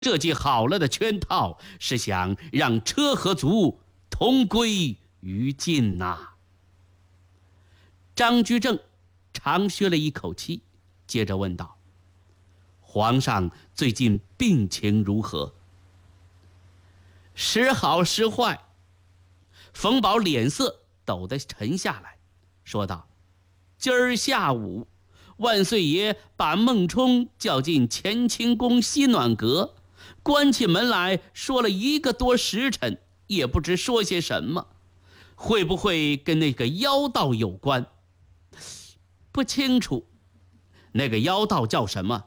设计好了的圈套，是想让车和族同归于尽呐。张居正长吁了一口气，接着问道：皇上最近病情如何？时好时坏。冯保脸色陡地沉下来，说道：今儿下午，万岁爷把孟冲叫进乾清宫西暖阁，关起门来说了1个多时辰，也不知说些什么。会不会跟那个妖道有关？不清楚。那个妖道叫什么？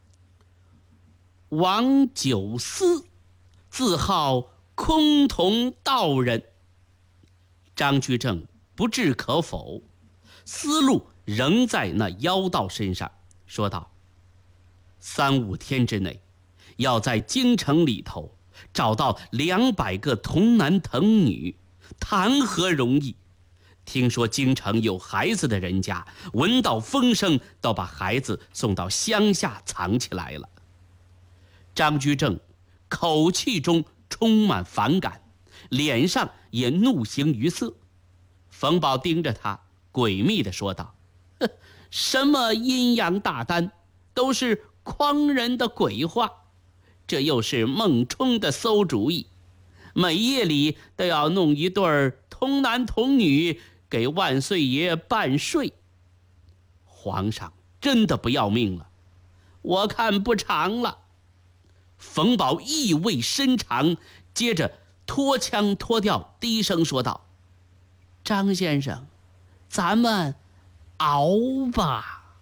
王九思，自号崆峒道人。张居正不置可否，思路仍在那妖道身上，说道：3、5天之内，要在京城里头找到200个童男童女，谈何容易？听说京城有孩子的人家，闻到风声，都把孩子送到乡下藏起来了。张居正口气中充满反感，脸上也怒形于色。冯保盯着他，诡秘地说道：什么阴阳大单，都是诓人的鬼话。这又是孟冲的馊主意，每夜里都要弄一对童男童女给万岁爷办睡。皇上真的不要命了？我看不长了。冯保意味深长，接着脱腔脱调，低声说道：张先生，咱们熬吧。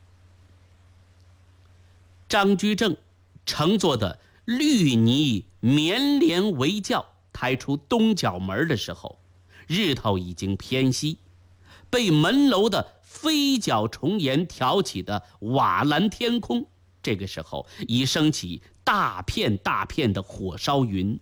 张居正乘坐的绿泥绵帘帷轿抬出东角门的时候，日头已经偏西，被门楼的飞角重檐挑起的瓦蓝天空，这个时候已升起大片大片的火烧云。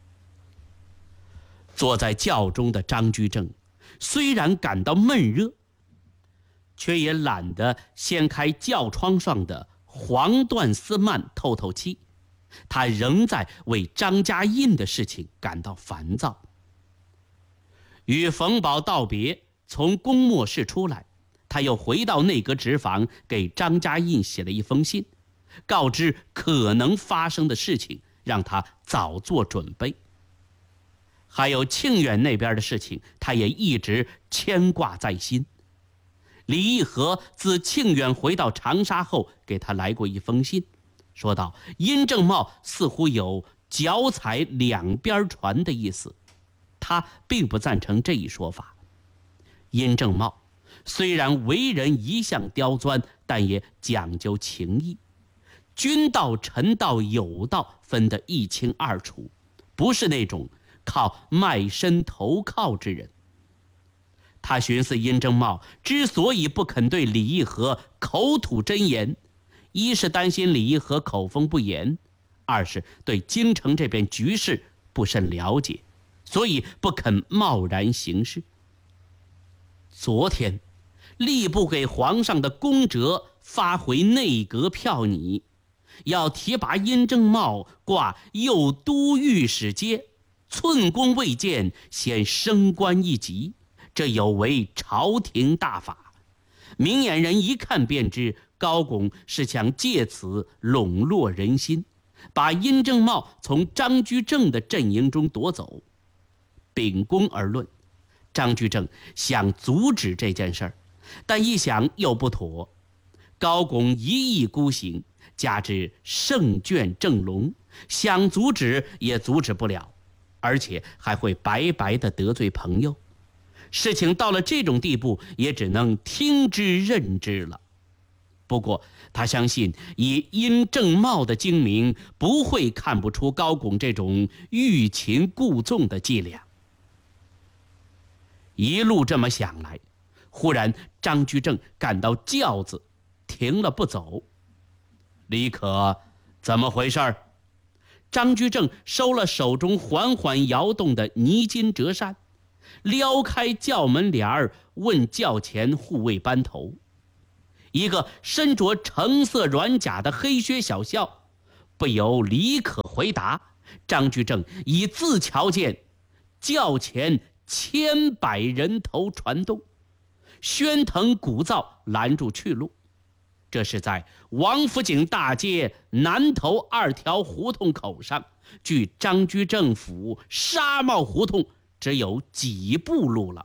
坐在轿中的张居正虽然感到闷热，却也懒得掀开轿窗上的黄缎丝幔透透气。他仍在为张家印的事情感到烦躁。与冯保道别，从公默室出来，他又回到内阁直房，给张家印写了一封信，告知可能发生的事情，让他早做准备。还有庆远那边的事情，他也一直牵挂在心。李义和自庆远回到长沙后，给他来过一封信，说道殷正茂似乎有脚踩2边船的意思，他并不赞成这一说法。殷正茂虽然为人一向刁钻，但也讲究情义，君道臣道有道分得一清二楚，不是那种靠卖身投靠之人。他寻思殷正茂之所以不肯对李义和口吐真言，一是担心李义和口风不严，二是对京城这边局势不甚了解，所以不肯贸然行事。昨天吏部给皇上的公折发回内阁票拟，要提拔殷正茂挂右都御史阶，寸功未见，先升官一级，这有违朝廷大法。明眼人一看便知，高拱是想借此笼络人心，把殷正茂从张居正的阵营中夺走。秉公而论，张居正想阻止这件事儿，但一想又不妥。高拱一意孤行，加之胜券正浓，想阻止也阻止不了，而且还会白白的得罪朋友。事情到了这种地步，也只能听之任之了。不过他相信以殷正茂的精明，不会看不出高拱这种欲擒故纵的伎俩。一路这么想来，忽然张居正感到轿子停了不走。李可，怎么回事？张居正收了手中缓缓摇动的泥金折扇，撩开轿门帘儿，问轿前护卫班头。一个身着橙色软甲的黑靴小校， 不由李可回答。张居正已自瞧见轿前千百人头传动，喧腾鼓噪，拦住去路。这是在王府井大街南头2条胡同口上，距张居正府纱帽胡同只有几步路了。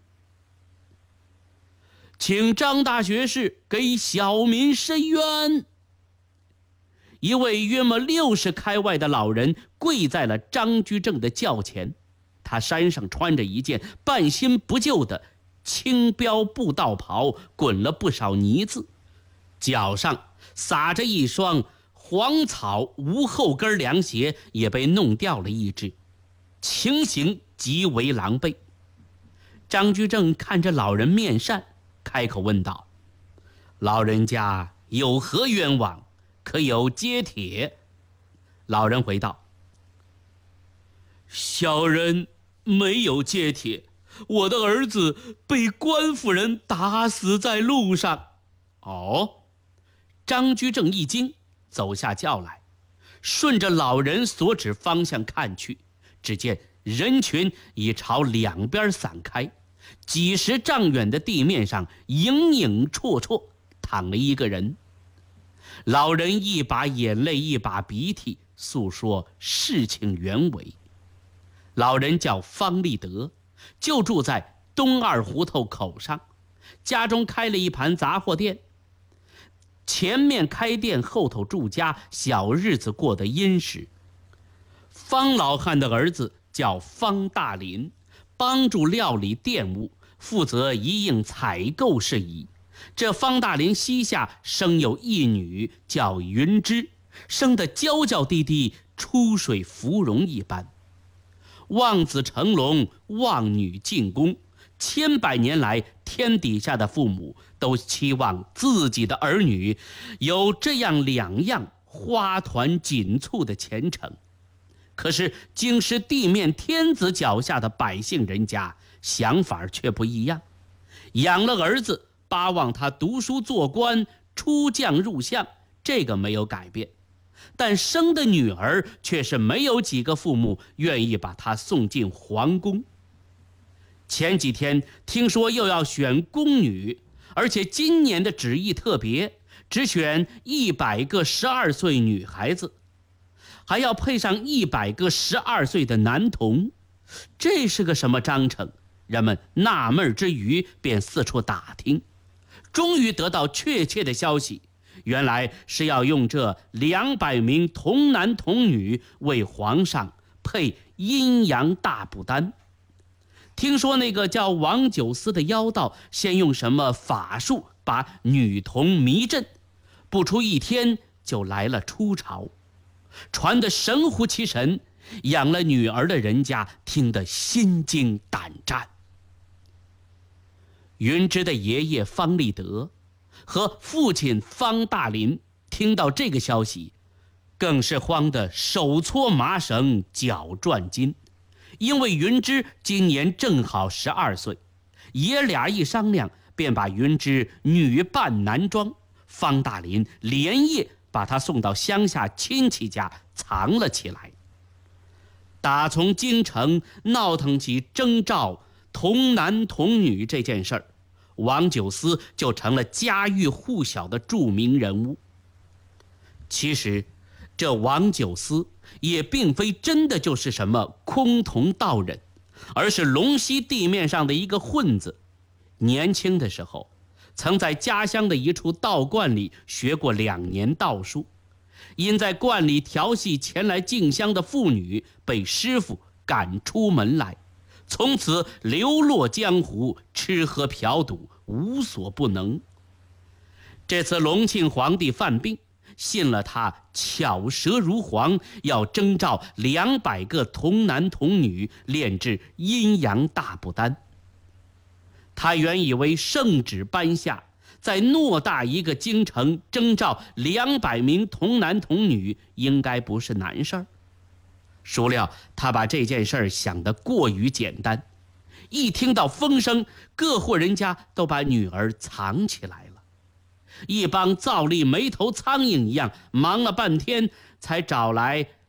请张大学士给小民伸冤。一位约莫60开外的老人跪在了张居正的轿前，他身上穿着一件半新不旧的青标布道袍，滚了不少泥渍，脚上撒着一双黄草无后跟凉鞋，也被弄掉了一只，情形极为狼狈。张居正看着老人面善，开口问道：老人家有何冤枉，可有揭帖？老人回道：小人没有揭帖，我的儿子被官夫人打死在路上。哦。张居正一惊，走下轿来，顺着老人所指方向看去，只见人群已朝两边散开，几十丈远的地面上影影绰绰躺了一个人。老人一把眼泪一把鼻涕，诉说事情原委。老人叫方立德，就住在东二胡同口上，家中开了一盘杂货店，前面开店，后头住家，小日子过得殷实。方老汉的儿子叫方大林，帮助料理店务，负责一应采购事宜。这方大林膝下生有一女，叫云芝，生得娇娇滴滴，出水芙蓉一般。望子成龙，望女进宫，千百年来，天底下的父母都期望自己的儿女有这样两样花团锦簇的前程。可是经师地面天子脚下的百姓人家，想法却不一样。养了儿子，巴望他读书做官，出将入相，这个没有改变。但生的女儿却是没有几个父母愿意把她送进皇宫。前几天听说又要选宫女，而且今年的旨意特别，只选100个12岁女孩子，还要配上100个12岁的男童。这是个什么章程？人们纳闷之余，便四处打听，终于得到确切的消息。原来是要用这200名童男童女为皇上配阴阳大补丹。听说那个叫王九思的妖道，先用什么法术把女童迷阵，不出1天就来了出巢，传得神乎其神，养了女儿的人家听得心惊胆战。云芝的爷爷方立德和父亲方大林听到这个消息，更是慌得手搓麻绳，脚转筋。因为云芝今年正好12岁，爷俩一商量，便把云芝女扮男装。方大林连夜把她送到乡下亲戚家藏了起来。打从京城闹腾起征召童男童女这件事儿，王九思就成了家喻户晓的著名人物。其实这王九思也并非真的就是什么崆峒道人，而是龙溪地面上的一个混子。年轻的时候曾在家乡的一处道观里学过2年道术，因在观里调戏前来进香的妇女，被师傅赶出门来，从此流落江湖，吃喝嫖赌无所不能。这次隆庆皇帝犯病，信了他巧舌如簧，要征召200个童男童女炼制阴阳大补丹。他原以为圣旨颁下，在偌大一个京城征召200名童男童女应该不是难事儿，孰料他把这件事儿想得过于简单。一听到风声，各户人家都把女儿藏起来了。一帮造例没头苍蝇一样忙了半天， 才找来